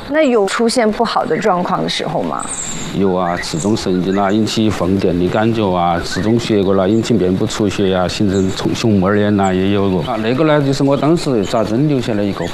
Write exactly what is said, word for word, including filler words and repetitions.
那有出现不好的状况的时候吗？ 有啊，刺中神经啦，引起放电的感觉啊，刺中血管啦，引起面部出血呀、啊，形成熊熊猫眼呐，也有过。啊，那个呢，就是我当时扎针留下来一个